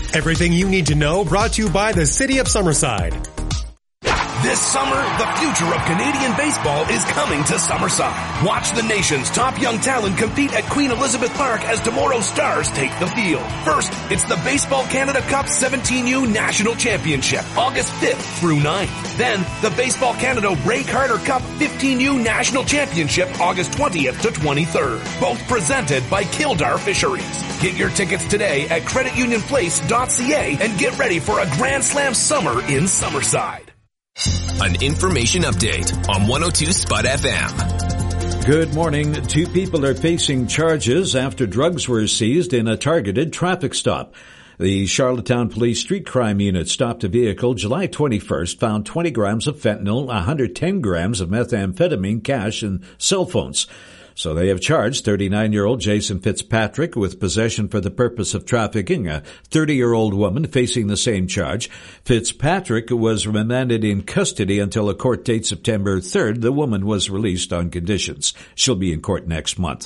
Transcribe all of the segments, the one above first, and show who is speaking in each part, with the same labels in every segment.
Speaker 1: Everything you need to know brought to you by the City of Summerside.
Speaker 2: This summer, the future of Canadian baseball is coming to Summerside. Watch the nation's top young talent compete at Queen Elizabeth Park as tomorrow's stars take the field. First, it's the Baseball Canada Cup 17U National Championship, August 5th through 9th. Then, the Baseball Canada Ray Carter Cup 15U National Championship, August 20th to 23rd. Both presented by Kildare Fisheries. Get your tickets today at creditunionplace.ca and get ready for a Grand Slam summer in Summerside.
Speaker 3: An information update on 102 Spud FM.
Speaker 4: Good morning. 2 people are facing charges after drugs were seized in a targeted traffic stop. The Charlottetown Police Street Crime Unit stopped a vehicle July 21st, found 20 grams of fentanyl, 110 grams of methamphetamine, cash, and cell phones. So they have charged 39-year-old Jason Fitzpatrick with possession for the purpose of trafficking, a 30-year-old woman facing the same charge. Fitzpatrick was remanded in custody until a court date September 3rd. The woman was released on conditions. She'll be in court next month.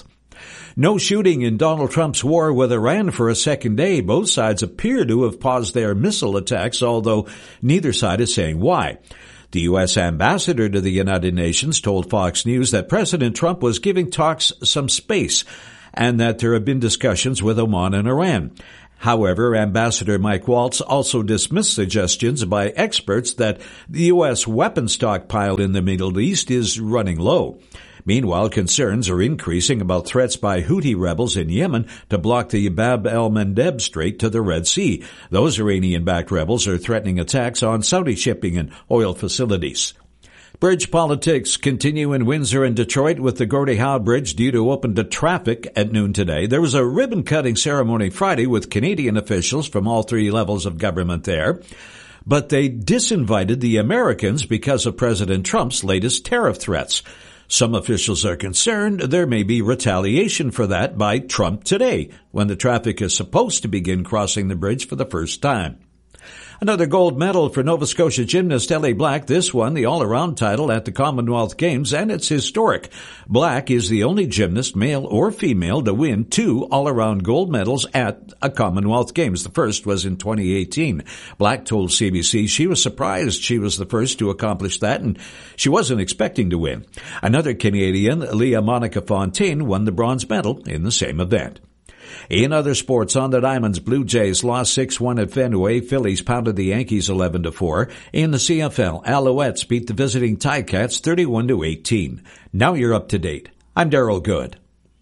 Speaker 4: No shooting in Donald Trump's war with Iran for a second day. Both sides appear to have paused their missile attacks, although neither side is saying why. The U.S. ambassador to the United Nations told Fox News that President Trump was giving talks some space and that there have been discussions with Oman and Iran. However, Ambassador Mike Waltz also dismissed suggestions by experts that the U.S. weapon stockpile in the Middle East is running low. Meanwhile, concerns are increasing about threats by Houthi rebels in Yemen to block the Bab el-Mandeb Strait to the Red Sea. Those Iranian-backed rebels are threatening attacks on Saudi shipping and oil facilities. Bridge politics continue in Windsor and Detroit with the Gordie Howe Bridge due to open to traffic at noon today. There was a ribbon-cutting ceremony Friday with Canadian officials from all 3 levels of government there. But they disinvited the Americans because of President Trump's latest tariff threats. Some officials are concerned there may be retaliation for that by Trump today, when the traffic is supposed to begin crossing the bridge for the first time. Another gold medal for Nova Scotia gymnast Ellie Black. This one, the all-around title at the Commonwealth Games, and it's historic. Black is the only gymnast, male or female, to win 2 all-around gold medals at a Commonwealth Games. The first was in 2018. Black told CBC she was surprised she was the first to accomplish that, and she wasn't expecting to win. Another Canadian, Leah Monica Fontaine, won the bronze medal in the same event. In other sports, on the Diamonds, Blue Jays lost 6-1 at Fenway. Phillies pounded the Yankees 11-4. In the CFL, Alouettes beat the visiting Ticats 31-18. Now you're up to date. I'm Darryl Good.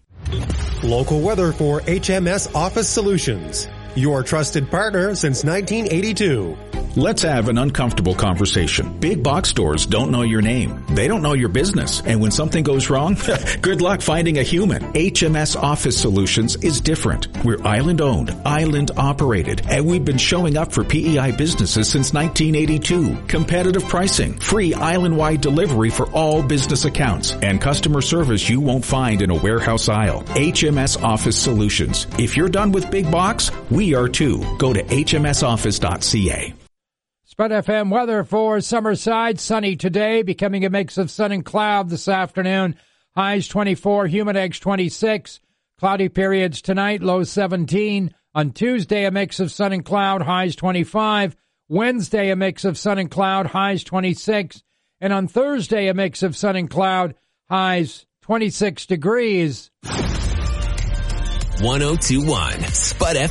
Speaker 1: Local weather for HMS Office Solutions, your trusted partner since 1982.
Speaker 5: Let's have an uncomfortable conversation. Big box stores don't know your name. They don't know your business. And when something goes wrong, good luck finding a human. HMS Office Solutions is different. We're island owned, island operated, and we've been showing up for PEI businesses since 1982. Competitive pricing, free island-wide delivery for all business accounts, and customer service you won't find in a warehouse aisle. HMS Office Solutions. If you're done with big box, we are too. Go to hmsoffice.ca.
Speaker 6: Spud FM weather for Summerside. Sunny today, becoming a mix of sun and cloud this afternoon. Highs 24, humidex 26. Cloudy periods tonight, low 17. On Tuesday, a mix of sun and cloud, highs 25. Wednesday, a mix of sun and cloud, highs 26. And on Thursday, a mix of sun and cloud, highs 26 degrees.
Speaker 3: 1021 Spud FM.